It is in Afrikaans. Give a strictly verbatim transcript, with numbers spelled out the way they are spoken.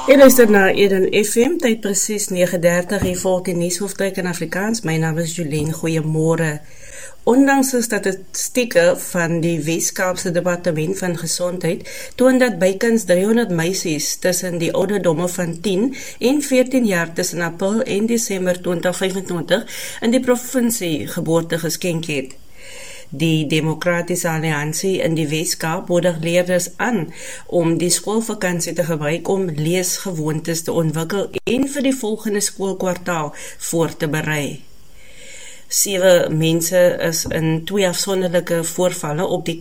Jy luister na Eden F M, tyd precies nege dertig, hier volg die nuushoofdryk in Afrikaans. My naam is Jolien, goeiemôre. Ondanks die statistieke van die Wes-Kaapse Departement van Gesondheid toon dat bykans driehonderd meisies tussen die ouderdomme van tien en veertien jaar tussen April en Desember twintig vyfentwintig in die provinsie geboorte geskenk het. Die Demokratiese Alliansie in die Wes-Kaap moedig leerders aan om die skoolvakansie te gebruik om leesgewoontes te ontwikkel en vir die volgende skoolkwartaal voor te berei. Sewe mense is in twee afsonderlike voorvalle op die